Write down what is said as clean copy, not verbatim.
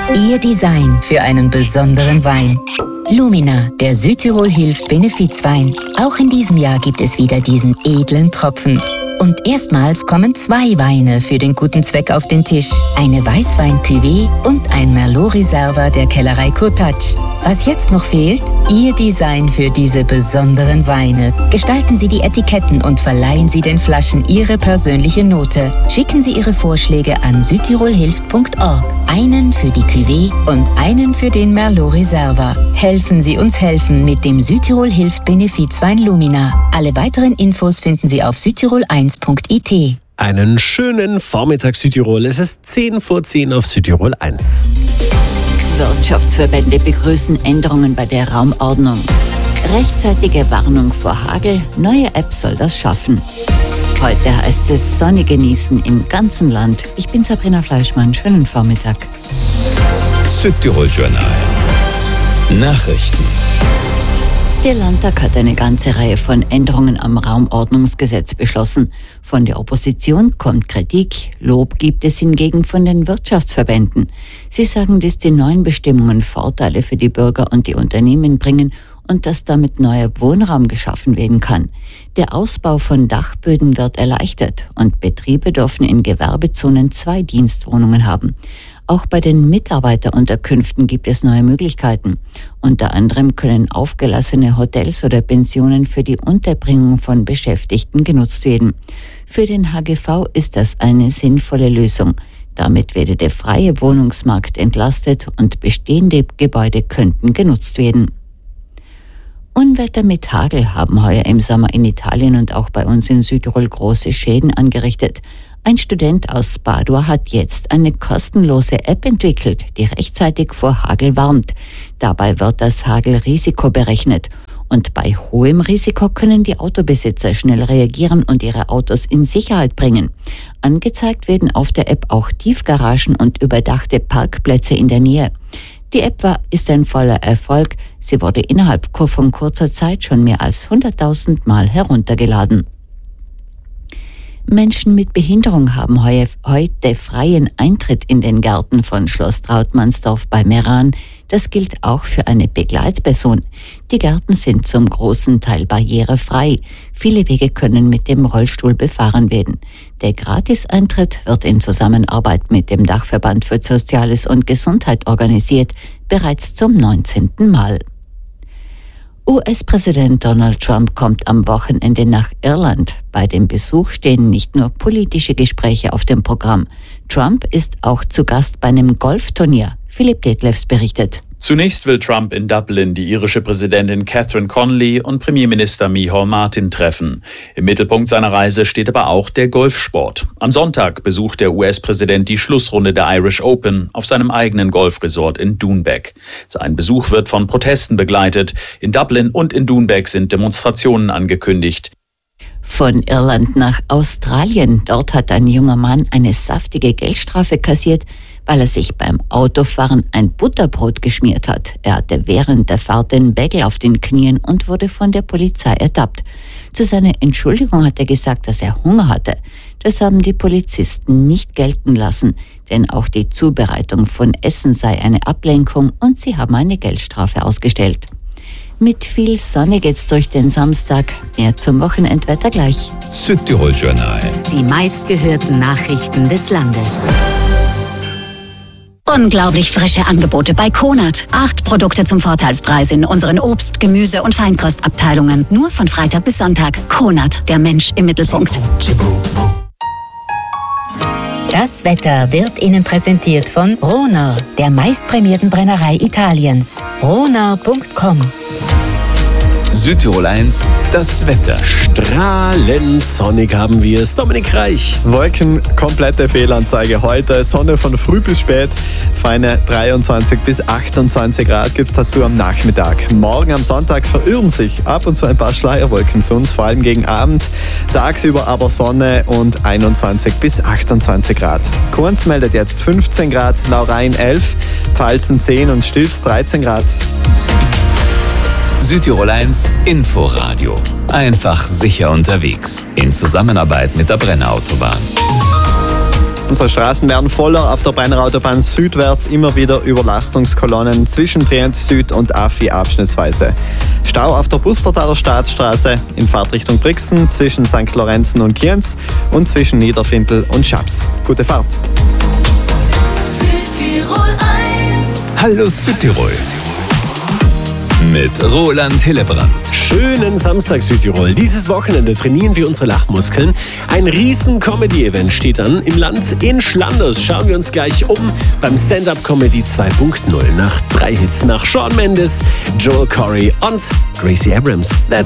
Ihr Design für einen besonderen Wein. Lumina, der Südtirol hilft Benefizwein. Auch in diesem Jahr gibt es wieder diesen edlen Tropfen. Und erstmals kommen 2 Weine für den guten Zweck auf den Tisch. Eine Weißwein-Cuvée und ein Merlot Reserva der Kellerei Kurtatsch. Was jetzt noch fehlt? Ihr Design für diese besonderen Weine. Gestalten Sie die Etiketten und verleihen Sie den Flaschen Ihre persönliche Note. Schicken Sie Ihre Vorschläge an südtirolhilft.org. Einen für die Cuvée und einen für den Merlot Reserva. Helfen Sie uns helfen mit dem Südtirol hilft Benefizwein Lumina. Alle weiteren Infos finden Sie auf südtirol1.it. Einen schönen Vormittag Südtirol. Es ist 10:10 auf Südtirol 1. Wirtschaftsverbände begrüßen Änderungen bei der Raumordnung. Rechtzeitige Warnung vor Hagel, neue App soll das schaffen. Heute heißt es Sonne genießen im ganzen Land. Ich bin Sabrina Fleischmann, schönen Vormittag. Südtirol Journal. Nachrichten. Der Landtag hat eine ganze Reihe von Änderungen am Raumordnungsgesetz beschlossen. Von der Opposition kommt Kritik, Lob gibt es hingegen von den Wirtschaftsverbänden. Sie sagen, dass die neuen Bestimmungen Vorteile für die Bürger und die Unternehmen bringen und dass damit neuer Wohnraum geschaffen werden kann. Der Ausbau von Dachböden wird erleichtert und Betriebe dürfen in Gewerbezonen 2 Dienstwohnungen haben. Auch bei den Mitarbeiterunterkünften gibt es neue Möglichkeiten. Unter anderem können aufgelassene Hotels oder Pensionen für die Unterbringung von Beschäftigten genutzt werden. Für den HGV ist das eine sinnvolle Lösung. Damit werde der freie Wohnungsmarkt entlastet und bestehende Gebäude könnten genutzt werden. Unwetter mit Hagel haben heuer im Sommer in Italien und auch bei uns in Südtirol große Schäden angerichtet. Ein Student aus Padua hat jetzt eine kostenlose App entwickelt, die rechtzeitig vor Hagel warnt. Dabei wird das Hagelrisiko berechnet. Und bei hohem Risiko können die Autobesitzer schnell reagieren und ihre Autos in Sicherheit bringen. Angezeigt werden auf der App auch Tiefgaragen und überdachte Parkplätze in der Nähe. Die App ist ein voller Erfolg. Sie wurde innerhalb von kurzer Zeit schon mehr als 100.000 Mal heruntergeladen. Menschen mit Behinderung haben heute freien Eintritt in den Garten von Schloss Trautmannsdorf bei Meran. Das gilt auch für eine Begleitperson. Die Gärten sind zum großen Teil barrierefrei. Viele Wege können mit dem Rollstuhl befahren werden. Der Gratiseintritt wird in Zusammenarbeit mit dem Dachverband für Soziales und Gesundheit organisiert, bereits zum 19. Mal. US-Präsident Donald Trump kommt am Wochenende nach Irland. Bei dem Besuch stehen nicht nur politische Gespräche auf dem Programm. Trump ist auch zu Gast bei einem Golfturnier. Philipp Detlefs berichtet. Zunächst will Trump in Dublin die irische Präsidentin Catherine Connolly und Premierminister Micheál Martin treffen. Im Mittelpunkt seiner Reise steht aber auch der Golfsport. Am Sonntag besucht der US-Präsident die Schlussrunde der Irish Open auf seinem eigenen Golfresort in Doonbeck. Sein Besuch wird von Protesten begleitet. In Dublin und in Doonbeck sind Demonstrationen angekündigt. Von Irland nach Australien. Dort hat ein junger Mann eine saftige Geldstrafe kassiert, weil er sich beim Autofahren ein Butterbrot geschmiert hat. Er hatte während der Fahrt den Bagel auf den Knien und wurde von der Polizei ertappt. Zu seiner Entschuldigung hat er gesagt, dass er Hunger hatte. Das haben die Polizisten nicht gelten lassen, denn auch die Zubereitung von Essen sei eine Ablenkung und sie haben eine Geldstrafe ausgestellt. Mit viel Sonne geht's durch den Samstag. Mehr zum Wochenendwetter gleich. Südtirol Journal. Die meistgehörten Nachrichten des Landes. Unglaublich frische Angebote bei Konert. 8 Produkte zum Vorteilspreis in unseren Obst-, Gemüse- und Feinkostabteilungen. Nur von Freitag bis Sonntag. Konert, der Mensch im Mittelpunkt. Das Wetter wird Ihnen präsentiert von Ronau, der meistprämierten Brennerei Italiens. Ronau.com. Südtirol 1, das Wetter. Strahlend sonnig haben wir es. Dominik Reich. Wolken, komplette Fehlanzeige heute. Sonne von früh bis spät. Feine 23 bis 28 Grad gibt es dazu am Nachmittag. Morgen am Sonntag verirren sich ab und zu ein paar Schleierwolken zu uns, vor allem gegen Abend. Tagsüber aber Sonne und 21 bis 28 Grad. Kurns meldet jetzt 15 Grad, Laurein 11, Pfalzen 10 und Stilfs 13 Grad. Südtirol 1 Inforadio. Einfach sicher unterwegs. In Zusammenarbeit mit der Brenner Autobahn. Unsere Straßen werden voller, auf der Brenner Autobahn südwärts immer wieder Überlastungskolonnen zwischen Trient Süd und Affi abschnittsweise. Stau auf der Pustertaler Staatsstraße in Fahrtrichtung Brixen zwischen St. Lorenzen und Kienz und zwischen Niederfintel und Schaps. Gute Fahrt! Südtirol 1. Hallo Südtirol. Mit Roland Hillebrand. Schönen Samstag Südtirol. Dieses Wochenende trainieren wir unsere Lachmuskeln. Ein riesen Comedy-Event steht an im Land in Schlanders. Schauen wir uns gleich um beim Stand-Up-Comedy 2.0. Nach 3 Hits nach Shawn Mendes, Joel Corey und Gracie Abrams. Let's